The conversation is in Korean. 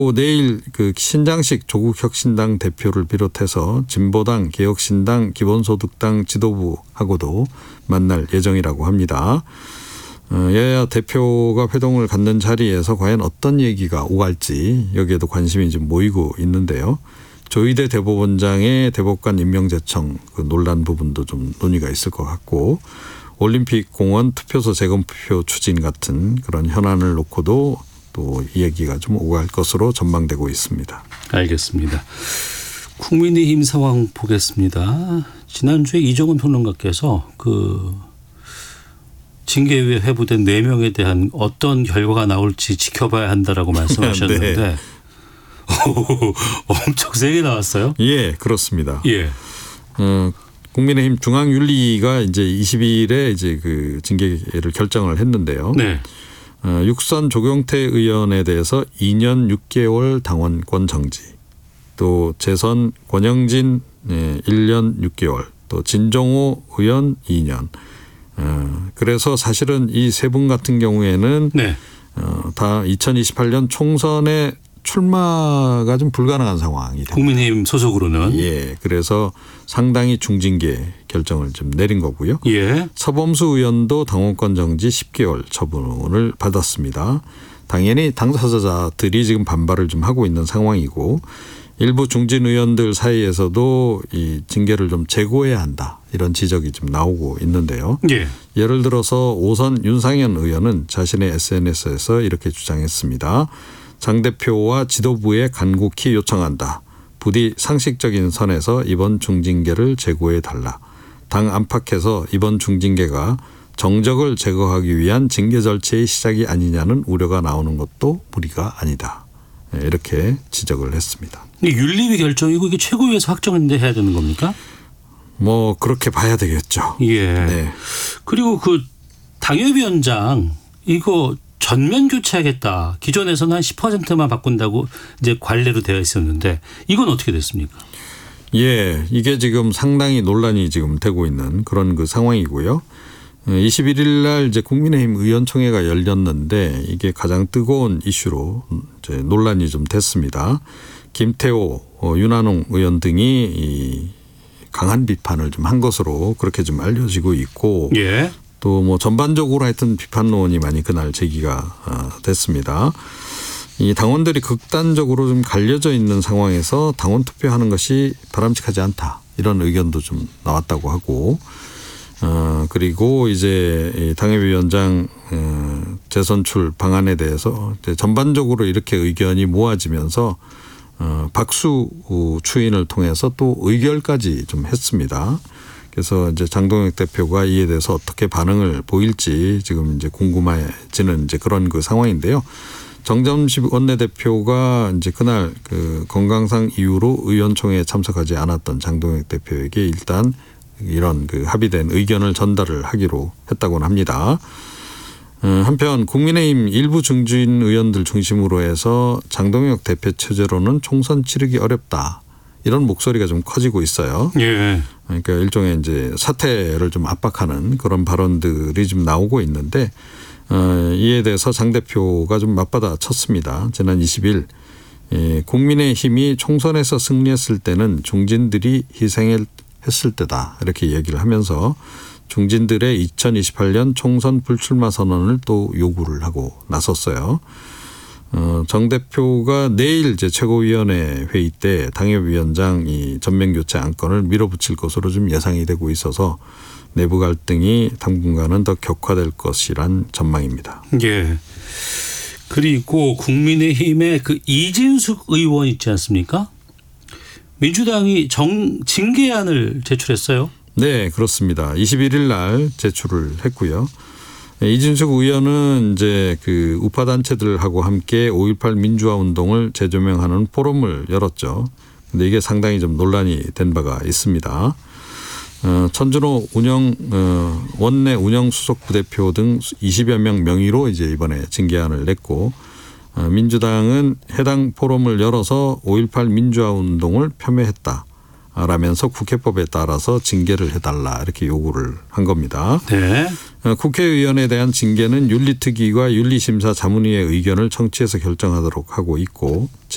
내일 그 신장식 조국혁신당 대표를 비롯해서 진보당, 개혁신당, 기본소득당 지도부하고도 만날 예정이라고 합니다. 여야 대표가 회동을 갖는 자리에서 과연 어떤 얘기가 오갈지 여기에도 관심이 좀 모이고 있는데요. 조희대 대법원장의 대법관 임명 제청 그 논란 부분도 좀 논의가 있을 것 같고, 올림픽 공원 투표소 재검표 추진 같은 그런 현안을 놓고도 또 이 얘기가 좀 오갈 것으로 전망되고 있습니다. 알겠습니다. 국민의힘 상황 보겠습니다. 지난주에 이종훈 평론가께서 그 징계위에 회부된 4명에 대한 어떤 결과가 나올지 지켜봐야 한다라고 말씀하셨는데 네. 엄청 세게 나왔어요? 예, 그렇습니다. 예. 국민의힘 중앙윤리가 이제 20일에 이제 그 징계를 결정을 했는데요. 네. 육선 조경태 의원에 대해서 2년 6개월 당원권 정지, 또 재선 권영진 1년 6개월, 또 진종호 의원 2년. 그래서 사실은 이 세 분 같은 경우에는 네. 다 2028년 총선에 출마가 좀 불가능한 상황이 됩니다. 국민의힘 소속으로는. 예, 그래서 상당히 중징계 결정을 좀 내린 거고요. 예. 서범수 의원도 당원권 정지 10개월 처분을 받았습니다. 당연히 당사자들이 지금 반발을 좀 하고 있는 상황이고, 일부 중진 의원들 사이에서도 이 징계를 좀 재고해야 한다, 이런 지적이 좀 나오고 있는데요. 예. 예를 들어서 5선 윤상현 의원은 자신의 SNS에서 이렇게 주장했습니다. 장 대표와 지도부에 간곡히 요청한다. 부디 상식적인 선에서 이번 중징계를 재고해 달라. 당 안팎에서 이번 중징계가 정적을 제거하기 위한 징계 절차의 시작이 아니냐는 우려가 나오는 것도 무리가 아니다. 이렇게 지적을 했습니다. 윤리위 결정이고 이게 최고위에서 확정인데 해야 되는 겁니까? 뭐 그렇게 봐야 되겠죠. 예. 네. 그리고 그 당협위원장 이거 전면 교체하겠다. 기존에서는 한 10%만 바꾼다고 이제 관례로 되어 있었는데 이건 어떻게 됐습니까? 예, 이게 지금 상당히 논란이 지금 되고 있는 그런 그 상황이고요. 21일 날 이제 국민의힘 의원총회가 열렸는데 이게 가장 뜨거운 이슈로 이제 논란이 좀 됐습니다. 김태호, 윤한홍 의원 등이 이 강한 비판을 좀 한 것으로 그렇게 좀 알려지고 있고, 예. 또 뭐 전반적으로 하여튼 비판론이 많이 그날 제기가 됐습니다. 이 당원들이 극단적으로 좀 갈려져 있는 상황에서 당원 투표하는 것이 바람직하지 않다, 이런 의견도 좀 나왔다고 하고, 그리고 이제 당협위원장 재선출 방안에 대해서 전반적으로 이렇게 의견이 모아지면서 박수 추인을 통해서 또 의결까지 좀 했습니다. 그래서 이제 장동혁 대표가 이에 대해서 어떻게 반응을 보일지 지금 이제 궁금해지는 이제 그런 그 상황인데요. 정점식 원내대표가 이제 그날 그 건강상 이유로 의원총회에 참석하지 않았던 장동혁 대표에게 일단 이런 그 합의된 의견을 전달을 하기로 했다고는 합니다. 한편 국민의힘 일부 중진 의원들 중심으로 해서 장동혁 대표 체제로는 총선 치르기 어렵다, 이런 목소리가 좀 커지고 있어요. 예. 그러니까 일종의 이제 사퇴를 좀 압박하는 그런 발언들이 좀 나오고 있는데, 이에 대해서 장 대표가 좀 맞받아 쳤습니다. 지난 20일 국민의힘이 총선에서 승리했을 때는 중진들이 희생했을 때다, 이렇게 얘기를 하면서 중진들의 2028년 총선 불출마 선언을 또 요구를 하고 나섰어요. 정 대표가 내일 이제 최고위원회 회의 때 당협위원장 이 전면 교체 안건을 밀어붙일 것으로 좀 예상이 되고 있어서 내부 갈등이 당분간은 더 격화될 것이란 전망입니다. 예. 그리고 국민의힘의 그 이진숙 의원 있지 않습니까? 민주당이 징계안을 제출했어요. 네, 그렇습니다. 21일 날 제출을 했고요. 이진숙 의원은 이제 그 우파 단체들하고 함께 5.18 민주화 운동을 재조명하는 포럼을 열었죠. 근데 이게 상당히 좀 논란이 된 바가 있습니다. 천준호 원내 운영 수석 부대표 등 20여 명 명의로 이제 이번에 징계안을 냈고, 민주당은 해당 포럼을 열어서 5.18 민주화 운동을 폄훼했다 라면서 국회법에 따라서 징계를 해달라, 이렇게 요구를 한 겁니다. 네. 국회의원에 대한 징계는 윤리특위가 윤리심사 자문위의 의견을 청취해서 결정하도록 하고 있고,